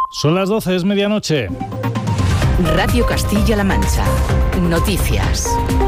Son las 12, es medianoche. Radio Castilla-La Mancha. Noticias.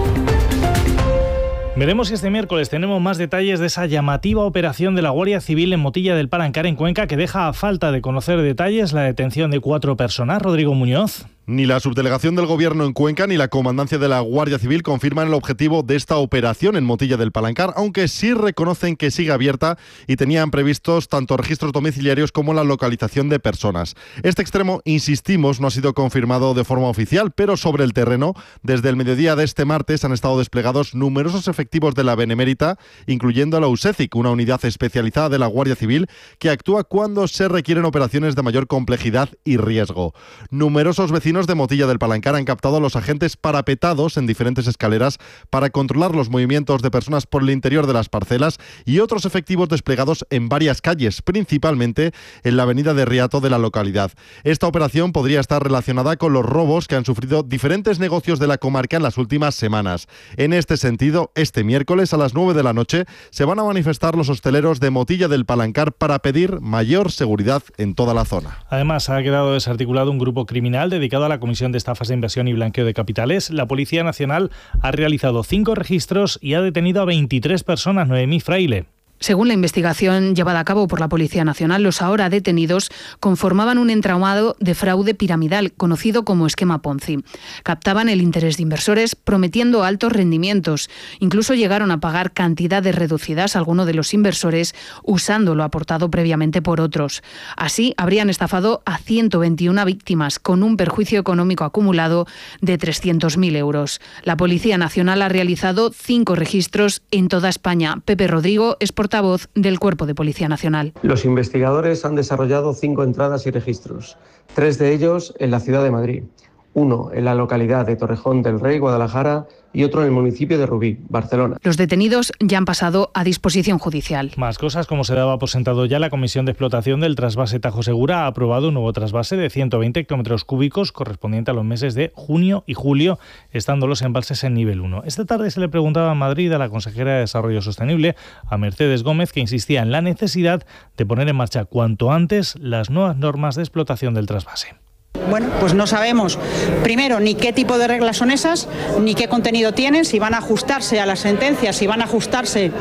Veremos si este miércoles tenemos más detalles de esa llamativa operación de la Guardia Civil en Motilla del Palancar, en Cuenca, que deja a falta de conocer detalles la detención de 4 personas. Rodrigo Muñoz. Ni la subdelegación del Gobierno en Cuenca ni la comandancia de la Guardia Civil confirman el objetivo de esta operación en Motilla del Palancar, aunque sí reconocen que sigue abierta y tenían previstos tanto registros domiciliarios como la localización de personas. Este extremo, insistimos, no ha sido confirmado de forma oficial, pero sobre el terreno, desde el mediodía de este martes han estado desplegados numerosos efectivos de la Benemérita, incluyendo la USECIC, una unidad especializada de la Guardia Civil que actúa cuando se requieren operaciones de mayor complejidad y riesgo. Numerosos vecinos de Motilla del Palancar han captado a los agentes parapetados en diferentes escaleras para controlar los movimientos de personas por el interior de las parcelas y otros efectivos desplegados en varias calles, principalmente en la avenida de Riato de la localidad. Esta operación podría estar relacionada con los robos que han sufrido diferentes negocios de la comarca en las últimas semanas. En este sentido, este miércoles a las 9 de la noche se van a manifestar los hosteleros de Motilla del Palancar para pedir mayor seguridad en toda la zona. Además, ha quedado desarticulado un grupo criminal dedicado a la Comisión de Estafas de Inversión y Blanqueo de Capitales. La Policía Nacional ha realizado 5 registros y ha detenido a 23 personas. Noemí Fraile. Según la investigación llevada a cabo por la Policía Nacional, los ahora detenidos conformaban un entramado de fraude piramidal, conocido como esquema Ponzi. Captaban el interés de inversores prometiendo altos rendimientos. Incluso llegaron a pagar cantidades reducidas a alguno de los inversores usando lo aportado previamente por otros. Así, habrían estafado a 121 víctimas con un perjuicio económico acumulado de 300.000 euros. La Policía Nacional ha realizado 5 registros en toda España. Pepe Rodrigo es portavoz del Cuerpo de Policía Nacional. Los investigadores han desarrollado 5 entradas y registros, 3 de ellos en la ciudad de Madrid, 1 en la localidad de Torrejón del Rey, Guadalajara, y otro en el municipio de Rubí, Barcelona. Los detenidos ya han pasado a disposición judicial. Más cosas, como se daba por sentado ya, la Comisión de Explotación del Trasvase Tajo Segura ha aprobado un nuevo trasvase de 120 kilómetros cúbicos correspondiente a los meses de junio y julio, estando los embalses en nivel 1. Esta tarde se le preguntaba en Madrid a la consejera de Desarrollo Sostenible, a Mercedes Gómez, que insistía en la necesidad de poner en marcha cuanto antes las nuevas normas de explotación del trasvase. Bueno, pues no sabemos, primero, ni qué tipo de reglas son esas, ni qué contenido tienen, si van a ajustarse a las sentencias, si van a ajustarse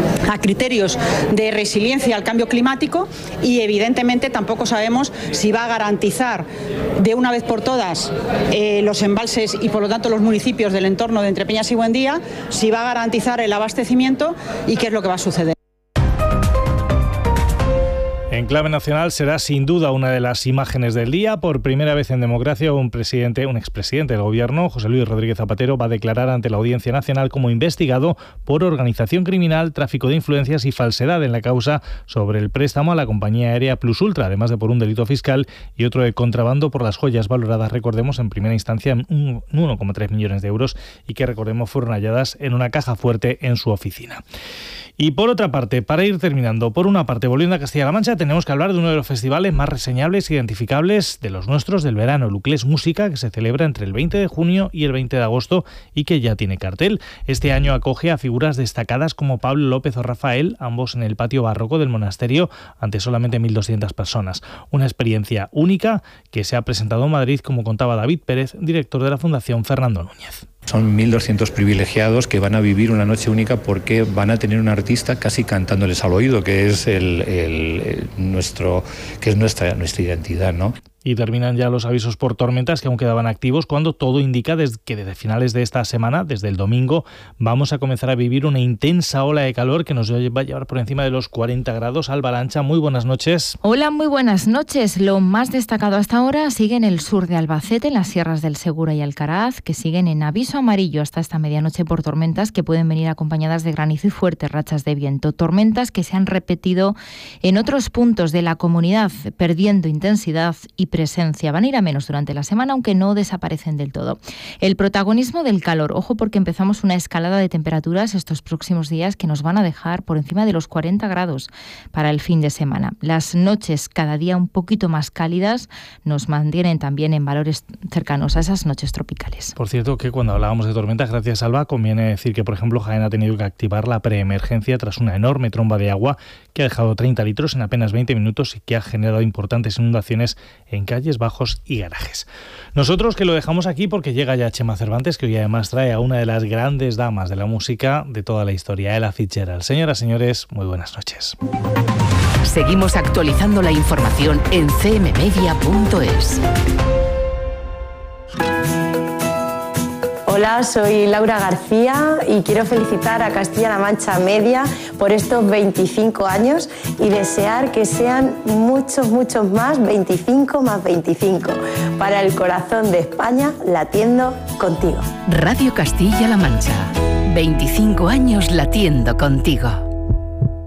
a criterios de resiliencia al cambio climático y, evidentemente, tampoco sabemos si va a garantizar de una vez por todas los embalses y, por lo tanto, los municipios del entorno de Entrepeñas y Buendía, si va a garantizar el abastecimiento y qué es lo que va a suceder. En clave nacional será sin duda una de las imágenes del día. Por primera vez en democracia, un expresidente del Gobierno, José Luis Rodríguez Zapatero, va a declarar ante la Audiencia Nacional como investigado por organización criminal, tráfico de influencias y falsedad en la causa sobre el préstamo a la compañía aérea Plus Ultra, además de por un delito fiscal y otro de contrabando por las joyas valoradas, recordemos, en primera instancia en 1,3 millones de euros y que, recordemos, fueron halladas en una caja fuerte en su oficina. Y por otra parte, para ir terminando, por una parte, volviendo a Castilla-La Mancha, tenemos que hablar de uno de los festivales más reseñables e identificables de los nuestros del verano, Luclés Música, que se celebra entre el 20 de junio y el 20 de agosto y que ya tiene cartel. Este año acoge a figuras destacadas como Pablo López o Rafael, ambos en el patio barroco del monasterio, ante solamente 1.200 personas. Una experiencia única que se ha presentado en Madrid, como contaba David Pérez, director de la Fundación Fernando Núñez. Son 1.200 privilegiados que van a vivir una noche única porque van a tener un artista casi cantándoles al oído, que es nuestra identidad, ¿no? Y terminan ya los avisos por tormentas que aún quedaban activos cuando todo indica que desde finales de esta semana, desde el domingo, vamos a comenzar a vivir una intensa ola de calor que nos va a llevar por encima de los 40 grados. Alba Lancha, muy buenas noches. Hola, muy buenas noches. Lo más destacado hasta ahora sigue en el sur de Albacete, en las sierras del Segura y Alcaraz, que siguen en aviso amarillo hasta esta medianoche por tormentas que pueden venir acompañadas de granizo y fuertes rachas de viento. Tormentas que se han repetido en otros puntos de la comunidad, perdiendo intensidad y presencia. Van a ir a menos durante la semana, aunque no desaparecen del todo. El protagonismo del calor. Ojo, porque empezamos una escalada de temperaturas estos próximos días que nos van a dejar por encima de los 40 grados para el fin de semana. Las noches cada día un poquito más cálidas nos mantienen también en valores cercanos a esas noches tropicales. Por cierto, que cuando hablábamos de tormentas, gracias Alba, conviene decir que, por ejemplo, Jaén ha tenido que activar la preemergencia tras una enorme tromba de agua que ha dejado 30 litros en apenas 20 minutos y que ha generado importantes inundaciones en en calles, bajos y garajes. Nosotros que lo dejamos aquí porque llega ya Chema Cervantes, que hoy además trae a una de las grandes damas de la música de toda la historia, Ella Fitzgerald. Señoras, señores, muy buenas noches. Seguimos actualizando la información en cmmedia.es. Hola, soy Laura García y quiero felicitar a Castilla-La Mancha Media por estos 25 años y desear que sean muchos, muchos más, 25 más 25, para el corazón de España latiendo contigo. Radio Castilla-La Mancha, 25 años latiendo contigo.